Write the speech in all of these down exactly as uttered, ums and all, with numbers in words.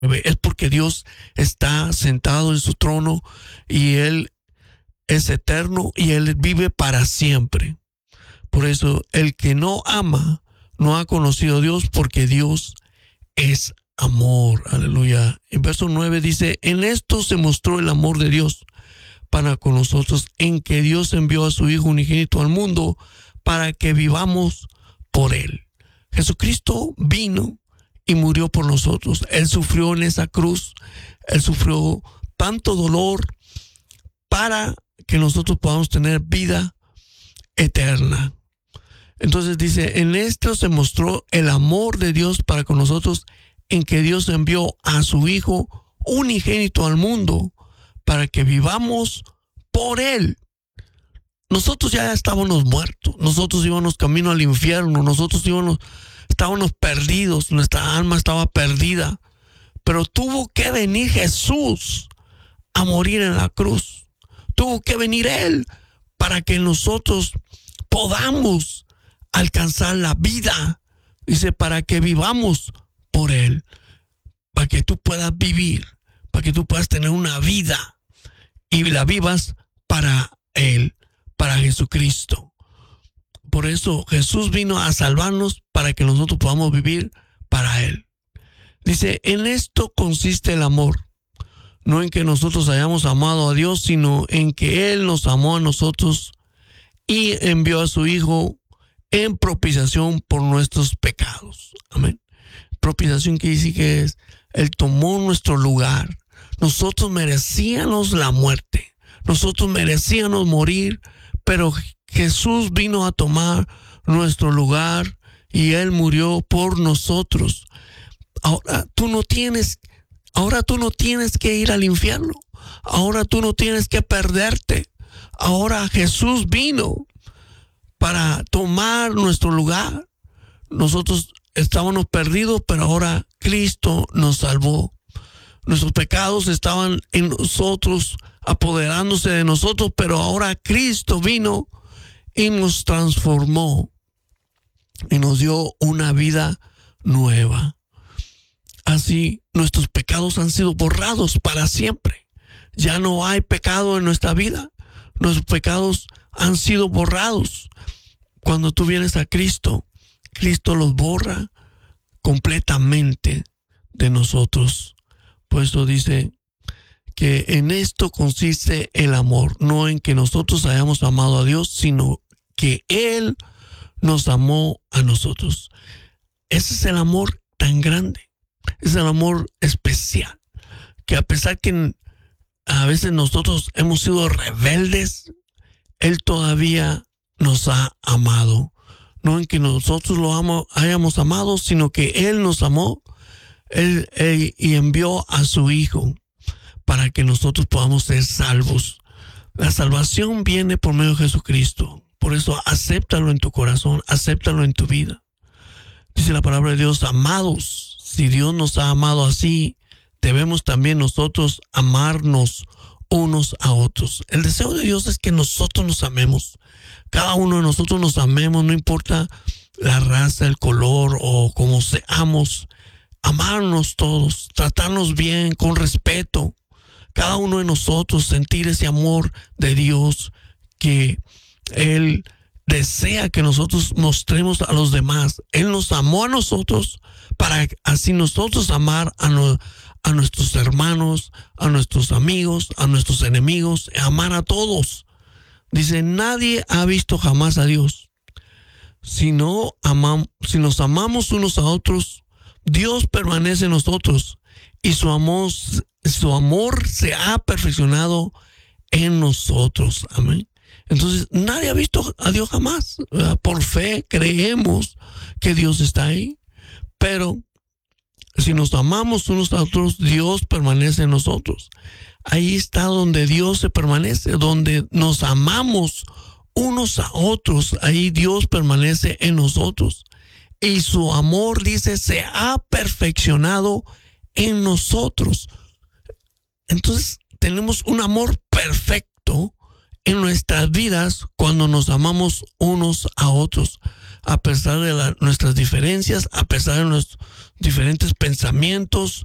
Es porque Dios está sentado en su trono y Él es eterno y Él vive para siempre. Por eso el que no ama no ha conocido a Dios, porque Dios es amor. Aleluya. En verso nueve dice: en esto se mostró el amor de Dios para con nosotros, en que Dios envió a su Hijo unigénito al mundo para que vivamos por Él. Jesucristo vino y murió por nosotros. Él sufrió en esa cruz. Él sufrió tanto dolor para que nosotros podamos tener vida eterna. Entonces dice: en esto se mostró el amor de Dios para con nosotros, en que Dios envió a su Hijo unigénito al mundo para que vivamos por Él. Nosotros ya estábamos muertos, nosotros íbamos camino al infierno, nosotros íbamos, estábamos perdidos, nuestra alma estaba perdida, pero tuvo que venir Jesús a morir en la cruz. Tuvo que venir Él para que nosotros podamos alcanzar la vida. Dice, para que vivamos por Él, para que tú puedas vivir, para que tú puedas tener una vida y la vivas para Él, para Jesucristo. Por eso Jesús vino a salvarnos, para que nosotros podamos vivir para Él. Dice: en esto consiste el amor, no en que nosotros hayamos amado a Dios, sino en que Él nos amó a nosotros y envió a su Hijo en propiciación por nuestros pecados. Amén. Propiciación quiere decir que es, Él tomó nuestro lugar. Nosotros merecíamos la muerte, nosotros merecíamos morir, pero Jesús vino a tomar nuestro lugar y Él murió por nosotros. Ahora tú no tienes, ahora tú no tienes que ir al infierno. Ahora tú no tienes que perderte. Ahora Jesús vino para tomar nuestro lugar. Nosotros estábamos perdidos, pero ahora Cristo nos salvó. Nuestros pecados estaban en nosotros, apoderándose de nosotros, pero ahora Cristo vino y nos transformó y nos dio una vida nueva. Así nuestros pecados han sido borrados para siempre. Ya no hay pecado en nuestra vida. Nuestros pecados han sido borrados. Cuando tú vienes a Cristo, Cristo los borra completamente de nosotros. Por eso dice que en esto consiste el amor, no en que nosotros hayamos amado a Dios, sino que Él nos amó a nosotros. Ese es el amor tan grande, es el amor especial, que a pesar que a veces nosotros hemos sido rebeldes, Él todavía nos ha amado. No en que nosotros lo amo, hayamos amado, sino que Él nos amó él, él, y envió a su Hijo para que nosotros podamos ser salvos. La salvación viene por medio de Jesucristo. Por eso acéptalo en tu corazón, acéptalo en tu vida. Dice la palabra de Dios: amados, si Dios nos ha amado así, debemos también nosotros amarnos unos a otros. El deseo de Dios es que nosotros nos amemos. Cada uno de nosotros nos amemos, no importa la raza, el color o cómo seamos. Amarnos todos, tratarnos bien, con respeto. Cada uno de nosotros sentir ese amor de Dios que Él desea que nosotros mostremos a los demás. Él nos amó a nosotros para así nosotros amar a, no, a nuestros hermanos, a nuestros amigos, a nuestros enemigos, amar a todos. Dice: nadie ha visto jamás a Dios. Si, no amam, si nos amamos unos a otros, Dios permanece en nosotros y su amor, su amor se ha perfeccionado en nosotros. Amén. Entonces, nadie ha visto a Dios jamás. Por fe creemos que Dios está ahí, pero si nos amamos unos a otros, Dios permanece en nosotros. Ahí está donde Dios se permanece, donde nos amamos unos a otros. Ahí Dios permanece en nosotros. Y su amor, dice, se ha perfeccionado en nosotros. Entonces, tenemos un amor perfecto en nuestras vidas cuando nos amamos unos a otros. A pesar de la, nuestras diferencias, a pesar de nuestros diferentes pensamientos,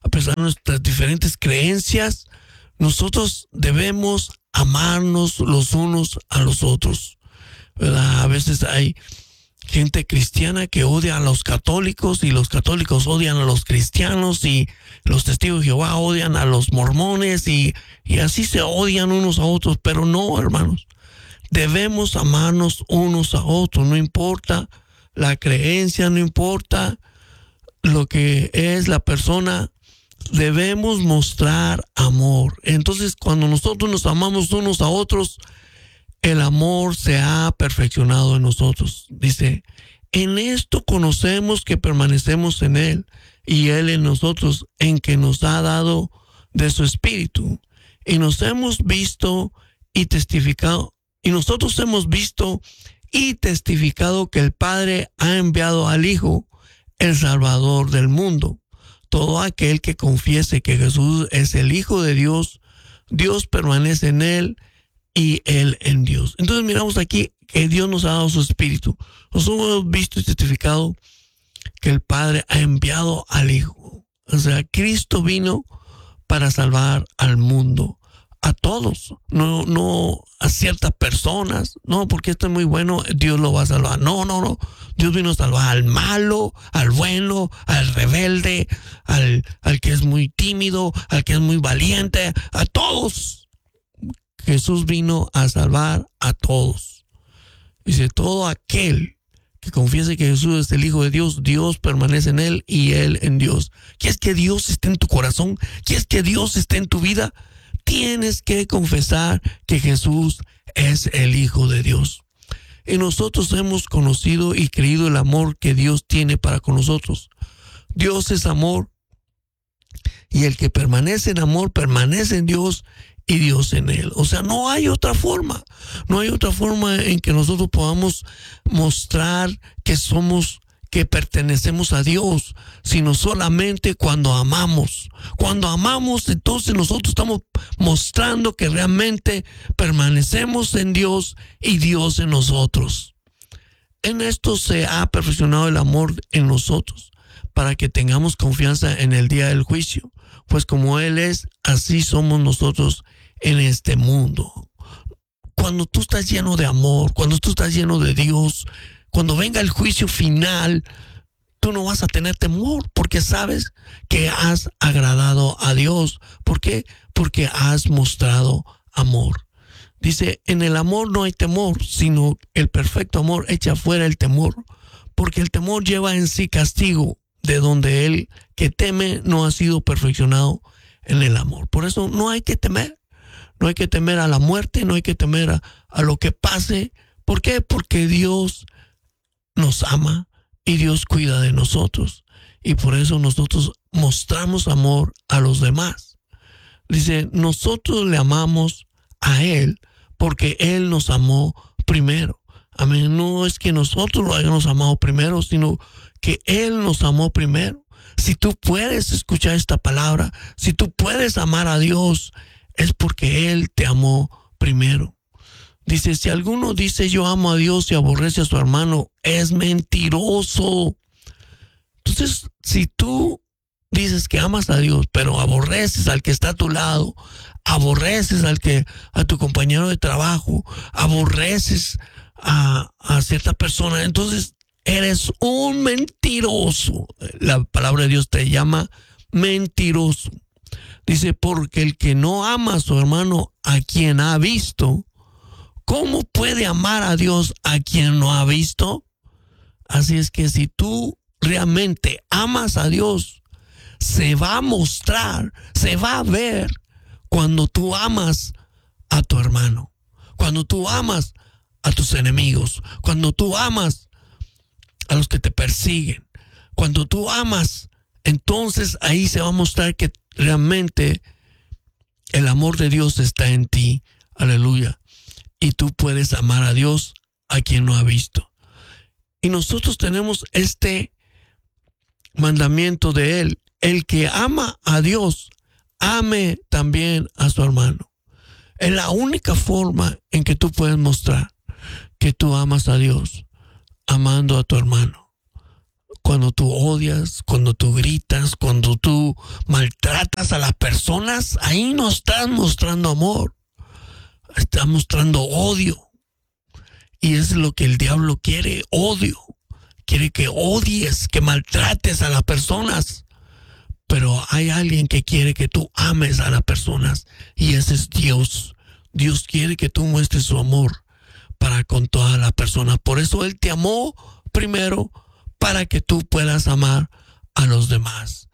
a pesar de nuestras diferentes creencias, nosotros debemos amarnos los unos a los otros, ¿verdad? A veces hay gente cristiana que odia a los católicos y los católicos odian a los cristianos y los testigos de Jehová odian a los mormones y, y así se odian unos a otros, pero no, hermanos, debemos amarnos unos a otros, no importa la creencia, no importa lo que es la persona, debemos mostrar amor. Entonces, cuando nosotros nos amamos unos a otros, el amor se ha perfeccionado en nosotros. Dice, en esto conocemos que permanecemos en Él y Él en nosotros, en que nos ha dado de su Espíritu. Y nos hemos visto y testificado, y nosotros hemos visto y testificado que el Padre ha enviado al Hijo, el Salvador del mundo. Todo aquel que confiese que Jesús es el Hijo de Dios, Dios permanece en Él y Él en Dios. Entonces miramos aquí que Dios nos ha dado su Espíritu. Nosotros hemos visto y testificado que el Padre ha enviado al Hijo. O sea, Cristo vino para salvar al mundo, a todos, no, no a ciertas personas. No, porque esto es muy bueno, Dios lo va a salvar. No, no, no. Dios vino a salvar al malo, al bueno, al rebelde, al, al que es muy tímido, al que es muy valiente, a todos. Jesús vino a salvar a todos. Dice, todo aquel que confiese que Jesús es el Hijo de Dios, Dios permanece en Él y Él en Dios. ¿Quieres que Dios esté en tu corazón? ¿Quieres que Dios esté en tu vida? Tienes que confesar que Jesús es el Hijo de Dios. Y nosotros hemos conocido y creído el amor que Dios tiene para con nosotros. Dios es amor, y el que permanece en amor permanece en Dios y Dios en él. O sea, no hay otra forma. No hay otra forma en que nosotros podamos mostrar que somos, que pertenecemos a Dios, sino solamente cuando amamos. Cuando amamos, entonces nosotros estamos mostrando que realmente permanecemos en Dios y Dios en nosotros. En esto se ha perfeccionado el amor en nosotros, para que tengamos confianza en el día del juicio. Pues como Él es, así somos nosotros en este mundo. Cuando tú estás lleno de amor, cuando tú estás lleno de Dios, cuando venga el juicio final, tú no vas a tener temor, porque sabes que has agradado a Dios. ¿Por qué? Porque has mostrado amor. Dice, en el amor no hay temor, sino el perfecto amor echa fuera el temor, porque el temor lleva en sí castigo, de donde el que teme no ha sido perfeccionado en el amor. Por eso no hay que temer. No hay que temer a la muerte, no hay que temer a, a lo que pase. ¿Por qué? Porque Dios nos ama y Dios cuida de nosotros. Y por eso nosotros mostramos amor a los demás. Dice, nosotros le amamos a Él porque Él nos amó primero. Amén. No es que nosotros lo hayamos amado primero, sino que Él nos amó primero. Si tú puedes escuchar esta palabra, si tú puedes amar a Dios, es porque Él te amó primero. Dice, si alguno dice yo amo a Dios y aborrece a su hermano, es mentiroso. Entonces, si tú dices que amas a Dios, pero aborreces al que está a tu lado, aborreces al que, a tu compañero de trabajo, aborreces a, a cierta persona, entonces eres un mentiroso. La palabra de Dios te llama mentiroso. Dice, porque el que no ama a su hermano a quien ha visto, ¿cómo puede amar a Dios a quien no ha visto? Así es que si tú realmente amas a Dios, se va a mostrar, se va a ver cuando tú amas a tu hermano, cuando tú amas a tus enemigos, cuando tú amas a los que te persiguen, cuando tú amas, entonces ahí se va a mostrar que realmente el amor de Dios está en ti. Aleluya. Y tú puedes amar a Dios a quien no ha visto. Y nosotros tenemos este mandamiento de Él. El que ama a Dios, ame también a su hermano. Es la única forma en que tú puedes mostrar que tú amas a Dios, amando a tu hermano. cuando tú odias, cuando tú gritas, cuando tú maltratas a las personas, ahí no estás mostrando amor, estás mostrando odio. Y es lo que el diablo quiere, odio. Quiere que odies, que maltrates a las personas. Pero hay alguien que quiere que tú ames a las personas, y ese es Dios. Dios quiere que tú muestres su amor para con todas las personas. Por eso Él te amó primero, para que tú puedas amar a los demás.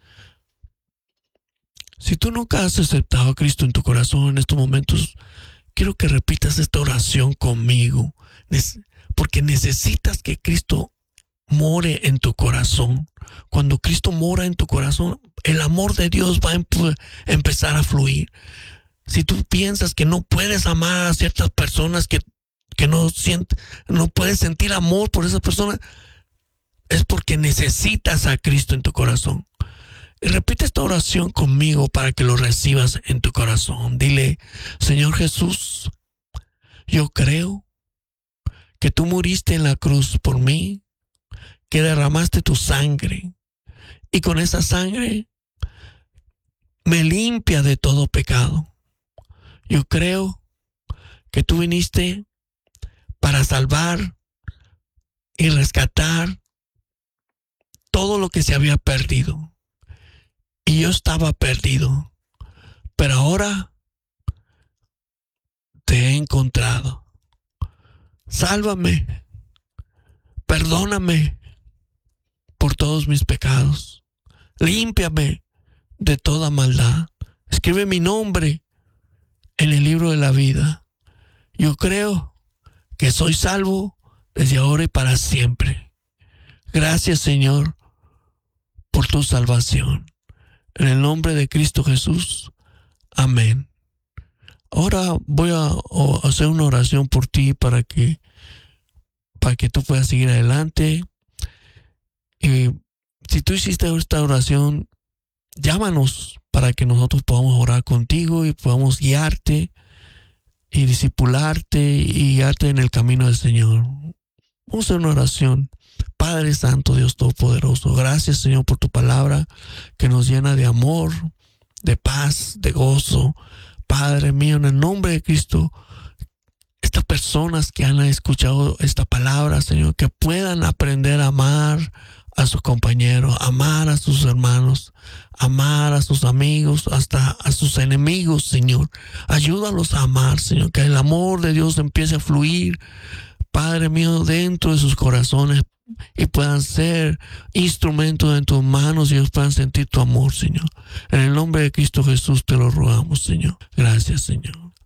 Si tú nunca has aceptado a Cristo en tu corazón en estos momentos, quiero que repitas esta oración conmigo, porque necesitas que Cristo more en tu corazón. Cuando Cristo mora en tu corazón, el amor de Dios va a emp- empezar a fluir. Si tú piensas que no puedes amar a ciertas personas, que, que no, siente, no puedes sentir amor por esas personas, es porque necesitas a Cristo en tu corazón. Y repite esta oración conmigo para que lo recibas en tu corazón. Dile: Señor Jesús, yo creo que tú muriste en la cruz por mí, que derramaste tu sangre, y con esa sangre me limpia de todo pecado. Yo creo que tú viniste para salvar y rescatar todo lo que se había perdido. Y yo estaba perdido, pero ahora te he encontrado. Sálvame, perdóname por todos mis pecados. Límpiame de toda maldad. Escribe mi nombre en el libro de la vida. Yo creo que soy salvo desde ahora y para siempre. Gracias, Señor, por tu salvación. En el nombre de Cristo Jesús. Amén. Ahora voy a hacer una oración por ti para que, para que tú puedas seguir adelante. Y si tú hiciste esta oración, llámanos para que nosotros podamos orar contigo y podamos guiarte y discipularte y guiarte en el camino del Señor. Vamos a hacer una oración. Padre Santo, Dios Todopoderoso, gracias, Señor, por tu palabra que nos llena de amor, de paz, de gozo. Padre mío, en el nombre de Cristo, estas personas que han escuchado esta palabra, Señor, que puedan aprender a amar a sus compañeros, amar a sus hermanos, amar a sus amigos, hasta a sus enemigos, Señor. Ayúdalos a amar, Señor, que el amor de Dios empiece a fluir, Padre mío, dentro de sus corazones, y puedan ser instrumentos en tus manos y ellos puedan sentir tu amor, Señor. En el nombre de Cristo Jesús te lo rogamos, Señor. Gracias, Señor.